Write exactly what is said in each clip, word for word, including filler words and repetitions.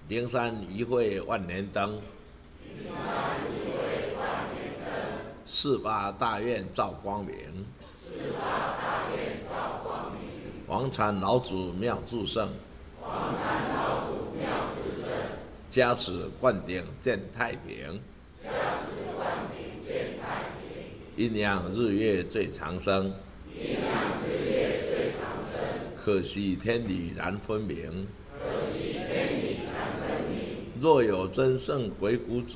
灵山一会万年灯，四八大愿照光明，王禅老祖妙智胜，加持灌顶见太平，阴阳日月最长生，可惜天理难分明，若有真圣鬼谷子，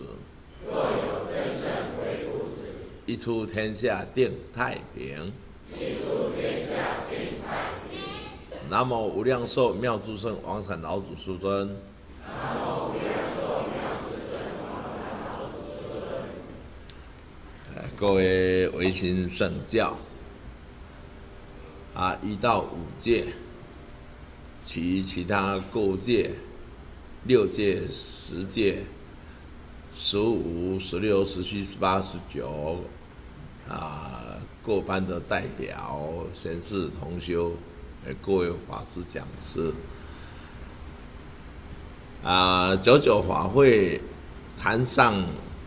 一出天下定太平。南无无量寿妙智胜王禅老祖师尊。各位维新圣教啊，一到五戒，其其他各戒、六戒、十戒、十五、十六、十七、十八、十九啊，各班的代表、贤士同修，各位法师讲师啊，九九法会坛上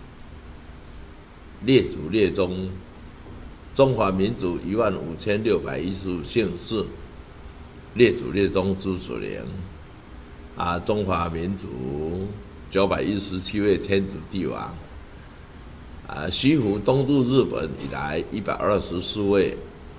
列祖列宗，中华民族一万五千六百一十五姓氏，列祖列宗诸祖灵啊，中华民族九百一十七位天子帝王啊，西湖东渡日本以来一百二十四位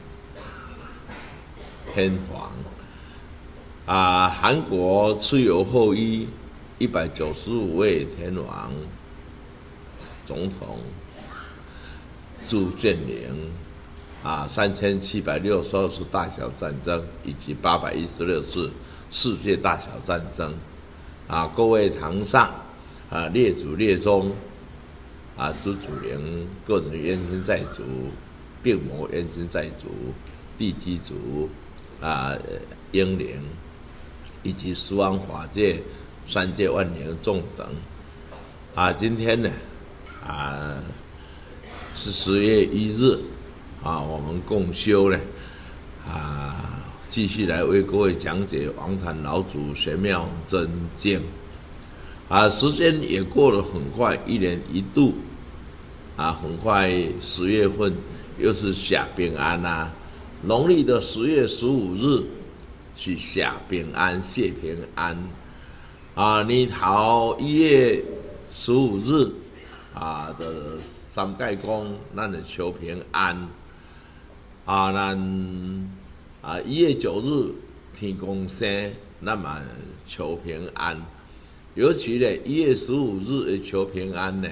天皇啊，韩国蚩尤后裔一百九十五位天王总统。朱建宁啊，三千七百六十二次大小战争，以及八百一十六次世界大小战争啊，各位堂上啊，列祖列宗啊，诸祖灵个人冤亲债主，病魔冤亲债主，地基主啊，英灵，以及十方法界三界万灵众等啊，今天呢啊。是十月一日啊，我们共修呢啊，继续来为各位讲解王禅老祖玄妙真经啊。时间也过得很快，一年一度啊，很快十月份又是下平安啊。农历的十月十五日是下平安、谢平安啊。年头一月十五日啊的。三界公，咱就求平安啊！咱啊一月九日天公生，咱嘛求平安。尤其呢，一月十五日的求平安呢，